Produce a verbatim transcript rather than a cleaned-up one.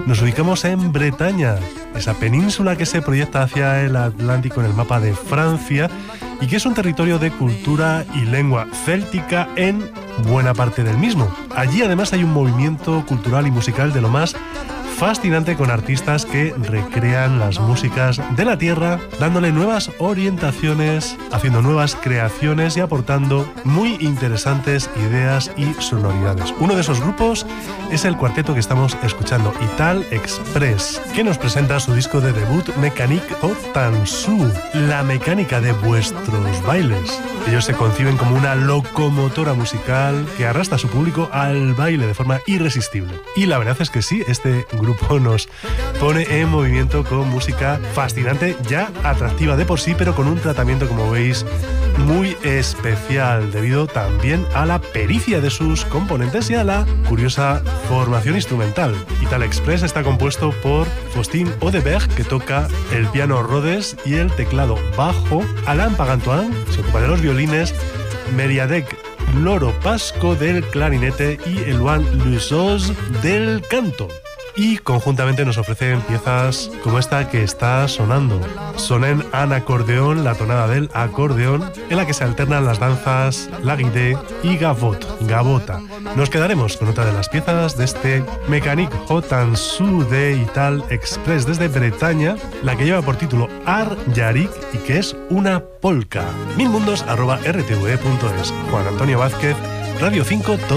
Nos ubicamos en Bretaña, esa península que se proyecta hacia el Atlántico en el mapa de Francia y que es un territorio de cultura y lengua céltica en buena parte del mismo. Allí además hay un movimiento cultural y musical de lo más fascinante, con artistas que recrean las músicas de la tierra, dándole nuevas orientaciones, haciendo nuevas creaciones y aportando muy interesantes ideas y sonoridades. Uno de esos grupos es el cuarteto que estamos escuchando, Ital Express, que nos presenta su disco de debut, Mécanique Haute Tenue, la mecánica de vuestros bailes. Ellos se conciben como una locomotora musical que arrastra a su público al baile de forma irresistible. Y la verdad es que sí, este grupo nos pone en movimiento con música fascinante, ya atractiva de por sí, pero con un tratamiento, como veis, muy especial, debido también a la pericia de sus componentes y a la curiosa formación instrumental. Ital Express está compuesto por Faustin Odeberg, que toca el piano Rhodes y el teclado bajo, Alain Pagantoine se ocupa de los violines, Meriadec Loro Pasco del clarinete y Eloine Lusos del canto. Y conjuntamente nos ofrecen piezas como esta que está sonando. Sonen en acordeón, la tonada del acordeón, en la que se alternan las danzas la guidé y gavot, gavota. Nos quedaremos con otra de las piezas de este Mécanique Haute Tenue de Ital Express desde Bretaña, la que lleva por título Ar Yarik y que es una polka. mil mundos arroba r t v punto es. Juan Antonio Vázquez, Radio cinco.